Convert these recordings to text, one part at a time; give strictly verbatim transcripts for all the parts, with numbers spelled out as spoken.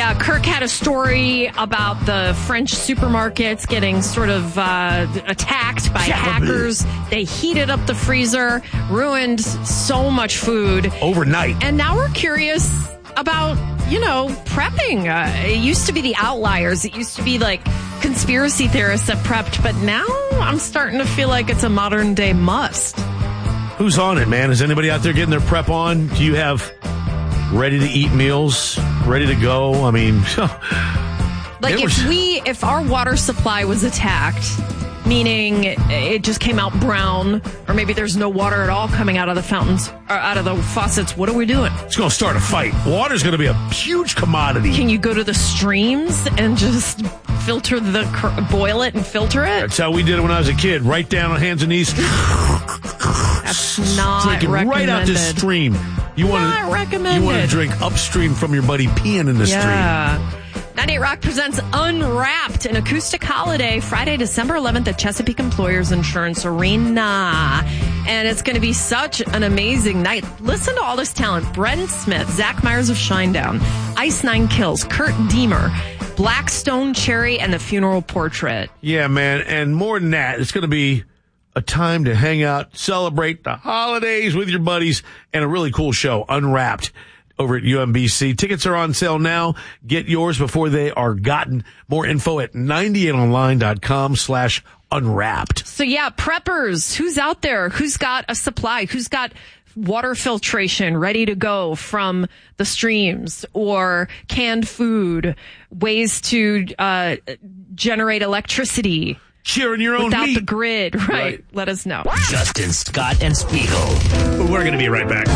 Yeah, Kirk had a story about the French supermarkets getting sort of uh, attacked by hackers. They heated up the freezer, ruined so much food. Overnight. And now we're curious about, you know, prepping. Uh, it used to be the outliers. It used to be like conspiracy theorists that prepped. But now I'm starting to feel like it's a modern day must. Who's on it, man? Is anybody out there getting their prep on? Do you have ready to eat meals, ready to go? I mean, like if was... we, if our water supply was attacked, meaning it just came out brown, or maybe there's no water at all coming out of the fountains or out of the faucets, what are we doing? It's going to start a fight. Water's going to be a huge commodity. Can you go to the streams and just filter the, boil it and filter it? That's how we did it when I was a kid. Right down on hands and knees. That's not recommended. Right out the stream. You want not to, recommended. You want to drink upstream from your buddy peeing in the yeah. stream. ninety-eight Rock presents Unwrapped, an acoustic holiday, Friday, December eleventh at Chesapeake Employers Insurance Arena. And it's going to be such an amazing night. Listen to all this talent. Brent Smith, Zach Myers of Shinedown, Ice Nine Kills, Kurt Deemer, Blackstone Cherry, and The Funeral Portrait. Yeah, man. And more than that, it's going to be a time to hang out, celebrate the holidays with your buddies, and a really cool show, Unwrapped, over at U M B C. Tickets are on sale now. Get yours before they are gotten. More info at ninety-eight online dot com slash unwrapped. So yeah, preppers, who's out there? Who's got a supply? Who's got water filtration ready to go from the streams, or canned food, ways to uh generate electricity? Cheering your own without meat. the grid, right. right? Let us know. Justin, Scott, and Spiegel. We're going to be right back.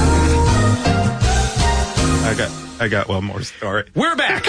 I got, I got one more story. We're back.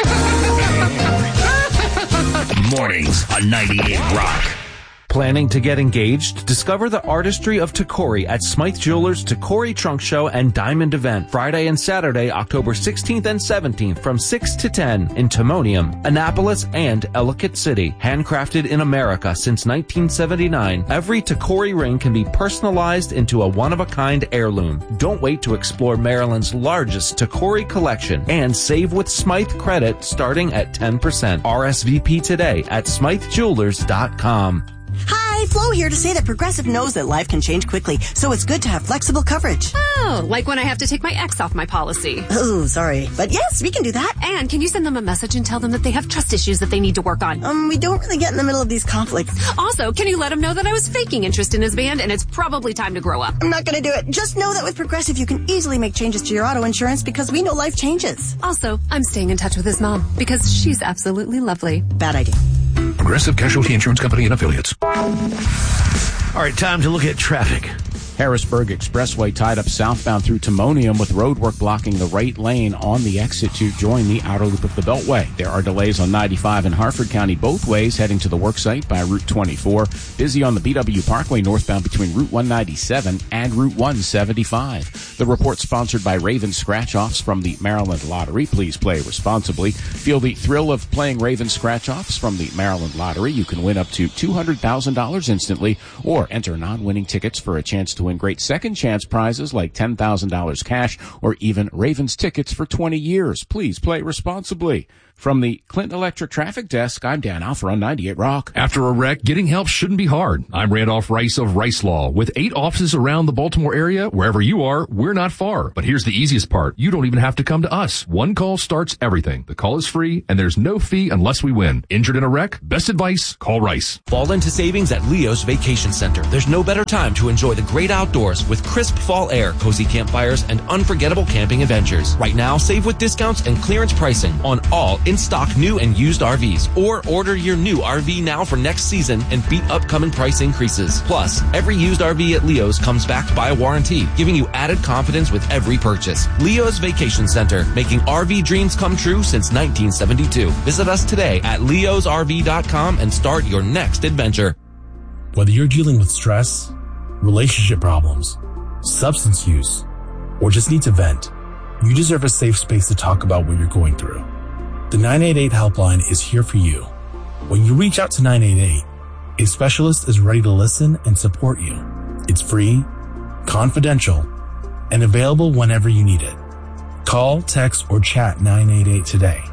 Mornings on ninety-eight Rock. Planning to get engaged? Discover the artistry of Tacori at Smythe Jewelers Tacori Trunk Show and Diamond Event, Friday and Saturday, October sixteenth and seventeenth from six to ten in Timonium, Annapolis, and Ellicott City. Handcrafted in America since nineteen seventy-nine, every Tacori ring can be personalized into a one-of-a-kind heirloom. Don't wait to explore Maryland's largest Tacori collection and save with Smythe credit starting at ten percent. R S V P today at smythe jewelers dot com. Hi, Flo here to say that Progressive knows that life can change quickly, so it's good to have flexible coverage. Oh, like when I have to take my ex off my policy. Oh, sorry. But yes, we can do that. And can you send them a message and tell them that they have trust issues that they need to work on? Um, we don't really get in the middle of these conflicts. Also, can you let him know that I was faking interest in his band and it's probably time to grow up? I'm not going to do it. Just know that with Progressive, you can easily make changes to your auto insurance because we know life changes. Also, I'm staying in touch with his mom because she's absolutely lovely. Bad idea. Progressive Casualty Insurance Company and Affiliates. All right, time to look at traffic. Harrisburg Expressway tied up southbound through Timonium with roadwork blocking the right lane on the exit to join the outer loop of the Beltway. There are delays on ninety-five in Harford County both ways heading to the worksite by Route twenty-four. Busy on the B W Parkway northbound between Route one ninety-seven and Route one seventy-five. The report sponsored by Raven Scratch-Offs from the Maryland Lottery. Please play responsibly. Feel the thrill of playing Raven Scratch-Offs from the Maryland Lottery. You can win up to two hundred thousand dollars instantly or enter non-winning tickets for a chance to win great second chance prizes like ten thousand dollars cash or even Ravens tickets for twenty years. Please play responsibly. From the Clinton Electric Traffic Desk, I'm Dan Alfer on ninety-eight Rock. After a wreck, getting help shouldn't be hard. I'm Randolph Rice of Rice Law. With eight offices around the Baltimore area, wherever you are, we're not far. But here's the easiest part. You don't even have to come to us. One call starts everything. The call is free, and there's no fee unless we win. Injured in a wreck? Best advice, call Rice. Fall into savings at Leo's Vacation Center. There's no better time to enjoy the great outdoors with crisp fall air, cozy campfires, and unforgettable camping adventures. Right now, save with discounts and clearance pricing on all in-stock new and used R Vs, or order your new R V now for next season and beat upcoming price increases. Plus, every used R V at Leo's comes backed by a warranty, giving you added confidence with every purchase. Leo's Vacation Center, making R V dreams come true since nineteen seventy-two. Visit us today at leos r v dot com and start your next adventure. Whether you're dealing with stress, relationship problems, substance use, or just need to vent, you deserve a safe space to talk about what you're going through. The nine eight eight helpline is here for you. When you reach out to nine eight eight, a specialist is ready to listen and support you. It's free, confidential, and available whenever you need it. Call, text, or chat nine eight eight today.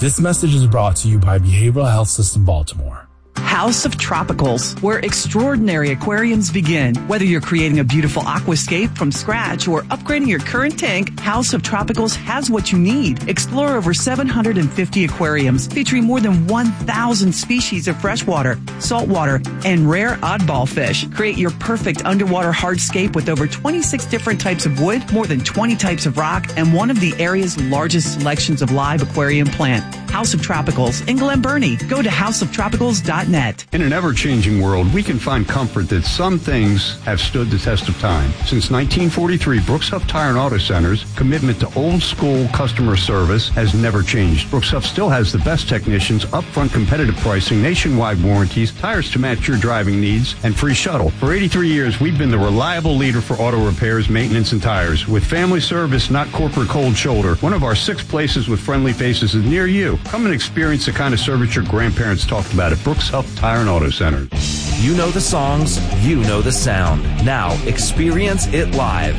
This message is brought to you by Behavioral Health System Baltimore. House of Tropicals, where extraordinary aquariums begin. Whether you're creating a beautiful aquascape from scratch or upgrading your current tank, House of Tropicals has what you need. Explore over seven hundred fifty aquariums featuring more than one thousand species of freshwater, saltwater, and rare oddball fish. Create your perfect underwater hardscape with over twenty-six different types of wood, more than twenty types of rock, and one of the area's largest selections of live aquarium plant. House of Tropicals in Glen Burnie. Go to house of tropicals dot net. In an ever-changing world, we can find comfort that some things have stood the test of time. Since nineteen forty-three, Brooks Huff Tire and Auto Center's commitment to old-school customer service has never changed. Brooks Huff still has the best technicians, upfront competitive pricing, nationwide warranties, tires to match your driving needs, and free shuttle. For eighty-three years, we've been the reliable leader for auto repairs, maintenance, and tires. With family service, not corporate cold shoulder, one of our six places with friendly faces is near you. Come and experience the kind of service your grandparents talked about at Brooks Huff Tire and Auto Center. You know the songs, you know the sound. Now experience it live.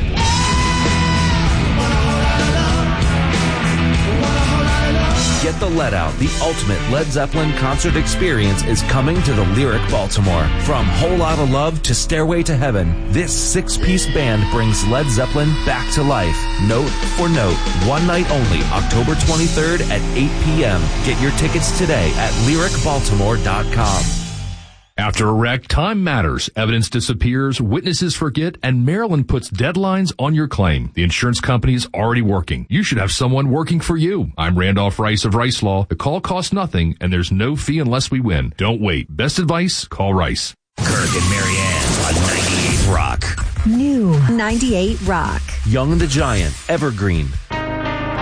Get the Let Out, the ultimate Led Zeppelin concert experience is coming to the Lyric Baltimore. From Whole Lotta Love to Stairway to Heaven, this six-piece band brings Led Zeppelin back to life, note for note. One night only, October twenty-third at eight p.m. Get your tickets today at lyric baltimore dot com. After a wreck, time matters. Evidence disappears, witnesses forget, and Maryland puts deadlines on your claim. The insurance company is already working. You should have someone working for you. I'm Randolph Rice of Rice Law. The call costs nothing, and there's no fee unless we win. Don't wait. Best advice? Call Rice. Kirk and Marianne on ninety-eight Rock. New ninety-eight Rock. Young the Giant, Evergreen,